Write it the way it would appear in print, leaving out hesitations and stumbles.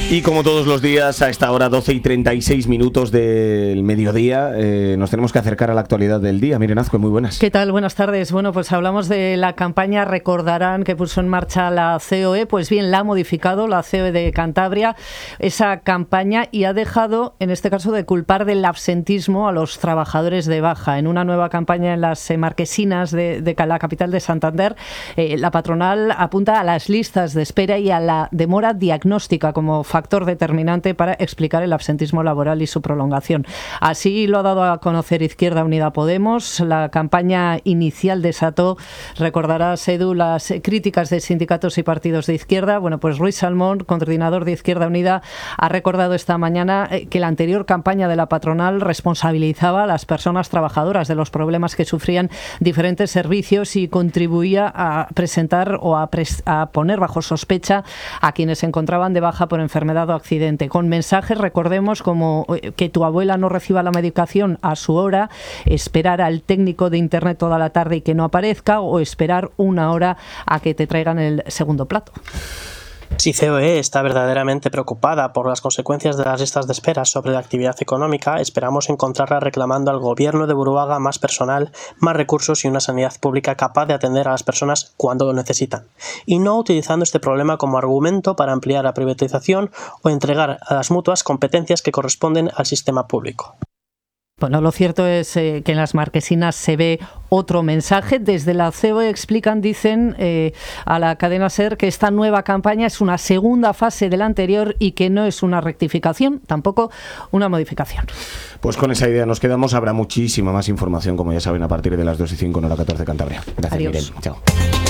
Y como todos los días, a esta hora 12:36 del mediodía, nos tenemos que acercar a la actualidad del día. Miren, Azcue, muy buenas. ¿Qué tal? Buenas tardes. Bueno, pues hablamos de la campaña, recordarán, que puso en marcha la COE. Pues bien, la ha modificado la COE de Cantabria, esa campaña, y ha dejado, en este caso, de culpar del absentismo a los trabajadores de baja. En una nueva campaña en las marquesinas de la capital de Santander, la patronal apunta a las listas de espera y a la demora diagnóstica como factor determinante para explicar el absentismo laboral y su prolongación. Así lo ha dado a conocer Izquierda Unida Podemos. La campaña inicial desató, recordarás, Edu, las críticas de sindicatos y partidos de izquierda. Bueno, pues Ruiz Salmón, coordinador de Izquierda Unida, ha recordado esta mañana que la anterior campaña de la patronal responsabilizaba a las personas trabajadoras de los problemas que sufrían diferentes servicios y contribuía a presentar o a poner bajo sospecha a quienes se encontraban de baja por enfermedad o accidente, con mensajes, recordemos, como que tu abuela no reciba la medicación a su hora, esperar al técnico de internet toda la tarde y que no aparezca, o esperar una hora a que te traigan el segundo plato. Si COE está verdaderamente preocupada por las consecuencias de las listas de espera sobre la actividad económica, esperamos encontrarla reclamando al gobierno de Buruaga más personal, más recursos y una sanidad pública capaz de atender a las personas cuando lo necesitan, y no utilizando este problema como argumento para ampliar la privatización o entregar a las mutuas competencias que corresponden al sistema público. Bueno, lo cierto es que en las marquesinas se ve otro mensaje. Desde la COE explican, dicen a la cadena SER, que esta nueva campaña es una segunda fase de la anterior y que no es una rectificación, tampoco una modificación. Pues con esa idea nos quedamos. Habrá muchísima más información, como ya saben, a partir de las 2:05 en hora 14 Cantabria. Gracias, Adiós. Miren. Chao.